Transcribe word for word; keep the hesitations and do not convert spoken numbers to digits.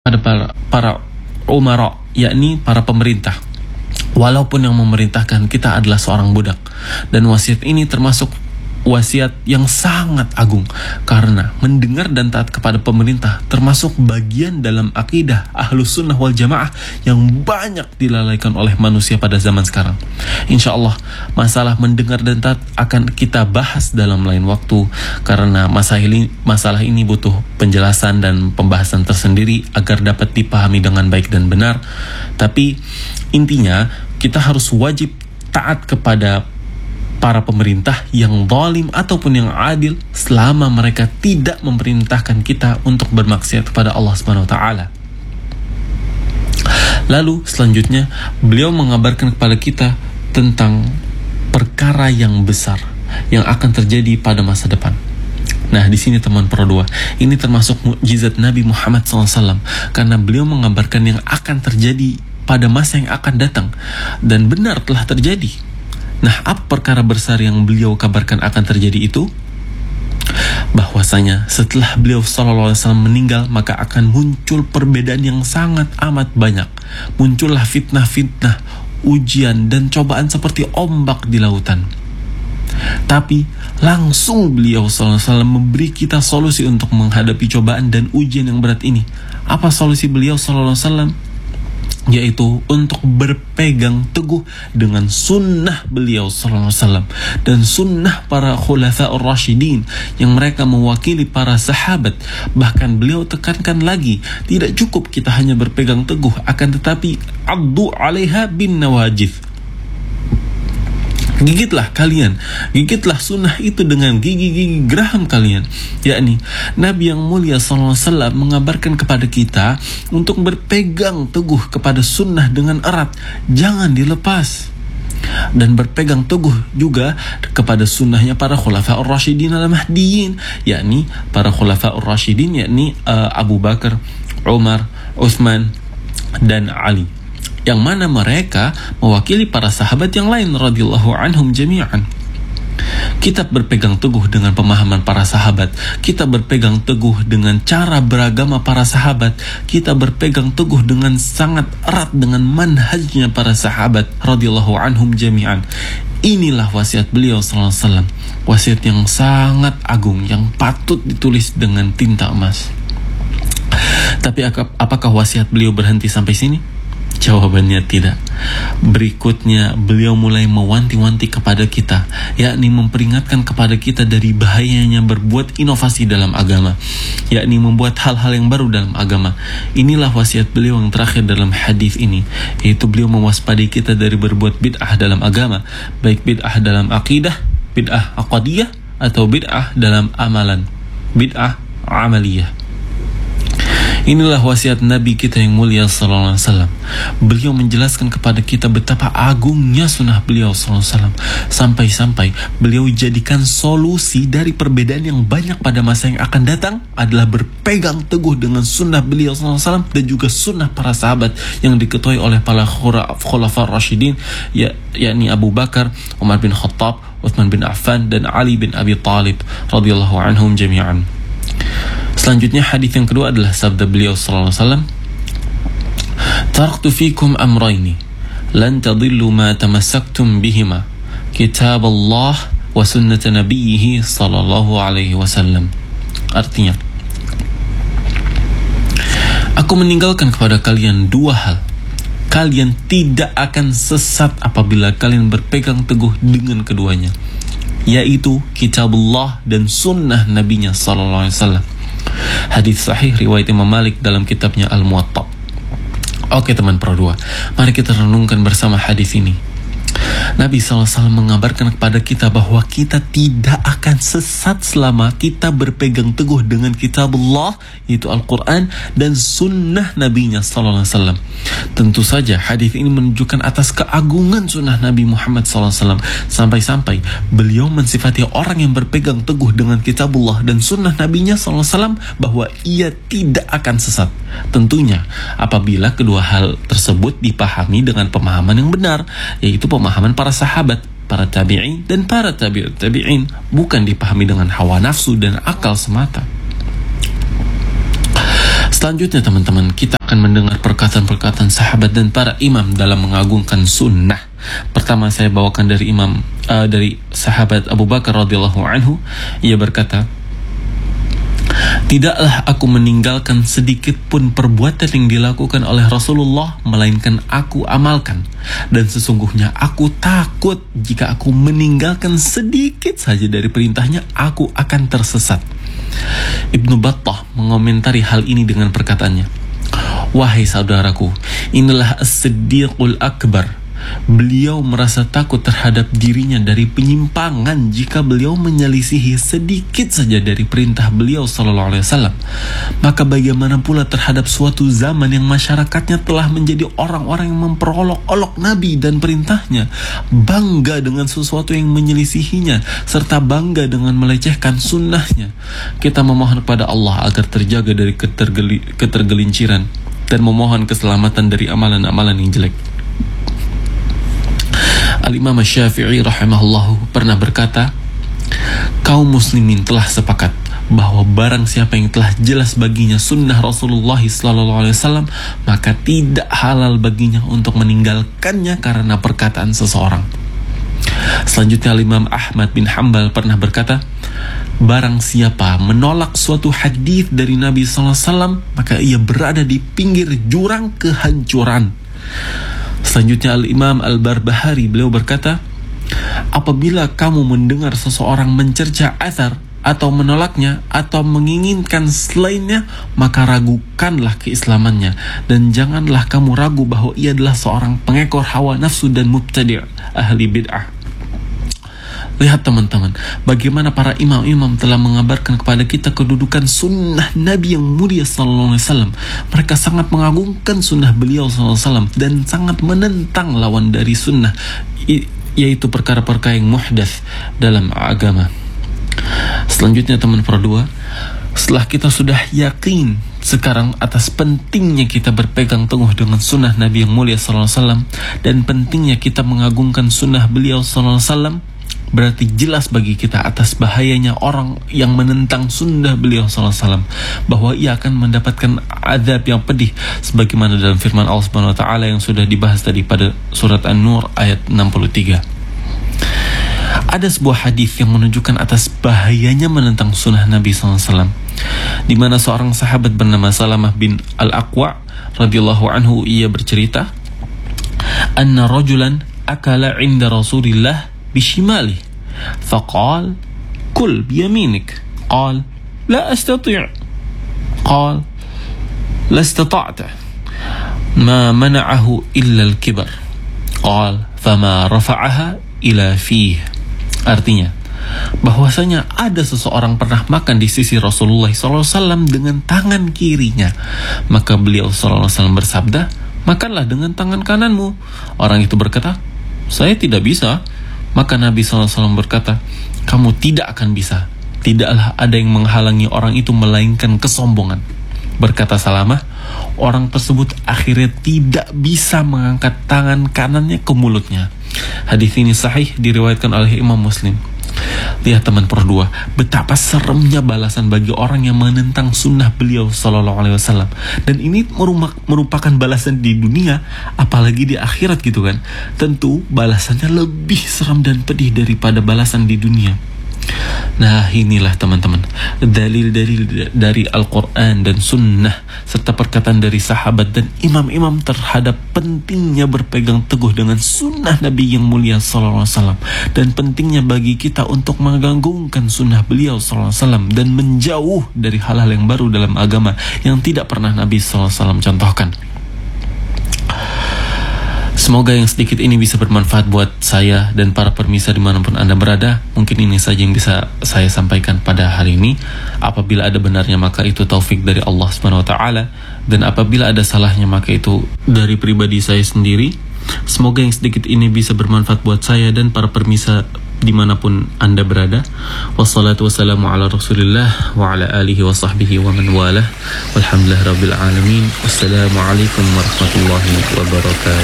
pada para, para umara, yakni para pemerintah. Walaupun yang memerintahkan kita adalah seorang budak. Dan wasiat ini termasuk wasiat yang sangat agung, karena mendengar dan taat kepada pemerintah termasuk bagian dalam akidah Ahlus Sunnah wal Jamaah yang banyak dilalaikan oleh manusia pada zaman sekarang. Insya Allah masalah mendengar dan taat akan kita bahas dalam lain waktu, karena masalah ini, masalah ini butuh penjelasan dan pembahasan tersendiri agar dapat dipahami dengan baik dan benar. Tapi intinya kita harus wajib taat kepada para pemerintah yang zalim ataupun yang adil selama mereka tidak memerintahkan kita untuk bermaksiat kepada Allah Subhanahu wa taala. Lalu selanjutnya beliau mengabarkan kepada kita tentang perkara yang besar yang akan terjadi pada masa depan. Nah, di sini teman Pro dua, ini termasuk mukjizat Nabi Muhammad shallallahu alaihi wasallam, karena beliau mengabarkan yang akan terjadi pada masa yang akan datang, dan benar telah terjadi. Nah, apa perkara besar yang beliau kabarkan akan terjadi itu? Bahwasanya setelah beliau sallallahu alaihi wasallam meninggal, maka akan muncul perbedaan yang sangat amat banyak. Muncullah fitnah-fitnah, ujian dan cobaan seperti ombak di lautan. Tapi langsung beliau sallallahu alaihi wasallam memberi kita solusi untuk menghadapi cobaan dan ujian yang berat ini. Apa solusi beliau sallallahu alaihi wasallam? Yaitu untuk berpegang teguh dengan sunnah beliau sallallahu alaihi wasallam dan sunnah para khulafa'ur rasyidin yang mereka mewakili para sahabat. Bahkan beliau tekankan lagi, tidak cukup kita hanya berpegang teguh, akan tetapi addu 'alaiha bin nawajidh. Gigitlah kalian, gigitlah sunnah itu dengan gigi-gigi geraham kalian. Yakni Nabi yang mulia sallallahu alaihi wasallam mengabarkan kepada kita untuk berpegang teguh kepada sunnah dengan erat, jangan dilepas. Dan berpegang teguh juga kepada sunnahnya para khulafa'ur rasyidin al-mahdiyyin, yakni para khulafa'ur rasyidin, yakni uh, Abu Bakar, Umar, Utsman dan Ali, yang mana mereka mewakili para sahabat yang lain radhiyallahu anhum jami'an. Kita berpegang teguh dengan pemahaman para sahabat, kita berpegang teguh dengan cara beragama para sahabat, kita berpegang teguh dengan sangat erat dengan manhajnya para sahabat radhiyallahu anhum jami'an. Inilah wasiat beliau sallallahu alaihi wasallam, wasiat yang sangat agung yang patut ditulis dengan tinta emas. Tapi apakah wasiat beliau berhenti sampai sini? Jawabannya tidak. Berikutnya beliau mulai mewanti-wanti kepada kita, yakni memperingatkan kepada kita dari bahayanya berbuat inovasi dalam agama, yakni membuat hal-hal yang baru dalam agama. Inilah wasiat beliau yang terakhir dalam hadis ini, yaitu beliau mewaspadai kita dari berbuat bid'ah dalam agama, baik bid'ah dalam akidah, bid'ah aqadiyah, atau bid'ah dalam amalan, bid'ah amaliyah. Inilah wasiat Nabi kita yang mulia sallallahu alaihi wasallam. Beliau menjelaskan kepada kita betapa agungnya sunnah beliau sallallahu alaihi wasallam, sampai-sampai beliau jadikan solusi dari perbedaan yang banyak pada masa yang akan datang adalah berpegang teguh dengan sunnah beliau sallallahu alaihi wasallam dan juga sunnah para sahabat yang diketuai oleh para khulafa'ur rasyidin, ya, yakni Abu Bakar, Umar bin Khattab, Utsman bin Affan dan Ali bin Abi Thalib radhiyallahu anhum jami'an. Selanjutnya hadis yang kedua adalah sabda beliau sallallahu alaihi wasallam, "Taraktu fikum amrayni lan tadillu ma tamassaktum bihima, kitab Allah wa sunnat nabiyhi sallallahu alaihi wasallam." Artinya, aku meninggalkan kepada kalian dua hal. Kalian tidak akan sesat apabila kalian berpegang teguh dengan keduanya, yaitu kitabullah dan sunnah nabinya sallallahu alaihi wasallam. Hadis sahih riwayat Imam Malik dalam kitabnya Al-Muwatta. Oke teman Pro dua, mari kita renungkan bersama hadis ini. Nabi sallallahu alaihi wasallam mengabarkan kepada kita bahwa kita tidak akan sesat selama kita berpegang teguh dengan kitabullah, yaitu Al-Quran, dan sunnah nabinya sallallahu alaihi wasallam. Tentu saja hadis ini menunjukkan atas keagungan sunnah Nabi Muhammad sallallahu alaihi wasallam, sampai-sampai beliau mensifati orang yang berpegang teguh dengan kitabullah dan sunnah nabinya sallallahu alaihi wasallam bahwa ia tidak akan sesat. Tentunya apabila kedua hal tersebut dipahami dengan pemahaman yang benar, yaitu pemahaman para sahabat, para tabi'in dan para tabi'ut tabi'in, bukan dipahami dengan hawa nafsu dan akal semata. Selanjutnya teman-teman, kita akan mendengar perkataan-perkataan sahabat dan para imam dalam mengagungkan sunnah. Pertama saya bawakan dari imam uh, dari sahabat Abu Bakar radhiyallahu anhu. Ia berkata, "Tidaklah aku meninggalkan sedikit pun perbuatan yang dilakukan oleh Rasulullah, melainkan aku amalkan. Dan sesungguhnya aku takut jika aku meninggalkan sedikit saja dari perintahnya, aku akan tersesat." Ibnu Battah mengomentari hal ini dengan perkataannya, "Wahai saudaraku, inilah as-siddiqul akbar. Beliau merasa takut terhadap dirinya dari penyimpangan jika beliau menyelisihi sedikit saja dari perintah beliau sallallahu alaihi wasallam. Maka bagaimana pula terhadap suatu zaman yang masyarakatnya telah menjadi orang-orang yang memperolok-olok Nabi dan perintahnya, bangga dengan sesuatu yang menyelisihinya, serta bangga dengan melecehkan sunnahnya. Kita memohon kepada Allah agar terjaga dari ketergeli- ketergelinciran dan memohon keselamatan dari amalan-amalan yang jelek." Al-Imam Syafi'i rahimahullahu pernah berkata, "Kaum muslimin telah sepakat bahwa barang siapa yang telah jelas baginya sunnah Rasulullah sallallahu alaihi wasallam, maka tidak halal baginya untuk meninggalkannya karena perkataan seseorang." Selanjutnya Imam Ahmad bin Hanbal pernah berkata, "Barang siapa menolak suatu hadis dari Nabi sallallahu alaihi wasallam, maka ia berada di pinggir jurang kehancuran." Selanjutnya Al-Imam Al-Barbahari, beliau berkata, "Apabila kamu mendengar seseorang mencerca athar atau menolaknya atau menginginkan selainnya, maka ragukanlah keislamannya, dan janganlah kamu ragu bahwa ia adalah seorang pengekor hawa nafsu dan mubtadi' ahli bid'ah." Lihat teman-teman, bagaimana para imam-imam telah mengabarkan kepada kita kedudukan sunnah Nabi yang mulia sallallahu alaihi wasallam. Mereka sangat mengagungkan sunnah beliau sallallahu alaihi wasallam dan sangat menentang lawan dari sunnah, yaitu perkara-perkara yang muhdats dalam agama. Selanjutnya teman pro dua, setelah kita sudah yakin sekarang atas pentingnya kita berpegang teguh dengan sunnah Nabi yang mulia sallallahu alaihi wasallam dan pentingnya kita mengagungkan sunnah beliau sallallahu alaihi wasallam, berarti jelas bagi kita atas bahayanya orang yang menentang sunnah beliau sallallahu alaihi wasallam, bahwa ia akan mendapatkan azab yang pedih sebagaimana dalam firman Allah Subhanahu wa taala yang sudah dibahas tadi pada surat An-Nur ayat enam puluh tiga. Ada sebuah hadis yang menunjukkan atas bahayanya menentang sunnah Nabi sallallahu alaihi wasallam, di mana seorang sahabat bernama Salamah bin Al-Aqwa radhiyallahu anhu, ia bercerita, "Anna rajulan akala 'inda Rasulillah بشماله فقال كل بيمينك قال لا أستطيع قال لا استطعت ما منعه إلا الكبر قال فما رفعها إلى فيه." Artinya bahwasanya ada seseorang pernah makan di sisi Rasulullah sallallahu alaihi wasallam dengan tangan kirinya, maka beliau sallallahu alaihi wasallam bersabda, "Makanlah dengan tangan kananmu." Orang itu berkata, "Saya tidak bisa." Maka Nabi sallallahu alaihi wasallam berkata, "Kamu tidak akan bisa. Tidaklah ada yang menghalangi orang itu melainkan kesombongan." Berkata Salamah, orang tersebut akhirnya tidak bisa mengangkat tangan kanannya ke mulutnya. Hadis ini sahih, diriwayatkan oleh Imam Muslim. Lihat teman per dua, betapa seremnya balasan bagi orang yang menentang sunnah beliau sallallahu alaihi wasallam. Dan ini merupakan balasan di dunia, apalagi di akhirat gitu kan. Tentu balasannya lebih seram dan pedih daripada balasan di dunia. Nah, inilah teman-teman dalil-dalil dari Al-Quran dan Sunnah serta perkataan dari sahabat dan imam-imam terhadap pentingnya berpegang teguh dengan Sunnah Nabi yang mulia sallallahu alaihi wasallam, dan pentingnya bagi kita untuk mengagungkan Sunnah beliau sallallahu alaihi wasallam dan menjauh dari hal-hal yang baru dalam agama yang tidak pernah Nabi sallallahu alaihi wasallam contohkan. Semoga yang sedikit ini bisa bermanfaat buat saya dan para pemirsa dimanapun Anda berada. Mungkin ini saja yang bisa saya sampaikan pada hari ini. Apabila ada benarnya maka itu taufik dari Allah subhanahu wa taala, dan apabila ada salahnya maka itu dari pribadi saya sendiri. Semoga yang sedikit ini bisa bermanfaat buat saya dan para pemirsa dimanapun Anda berada. Wassalatu wassalamu ala rasulillah wa ala alihi wa sahbihi wa man walah. Walhamdulillah rabbil alamin. Wassalamualaikum warahmatullahi wabarakatuh.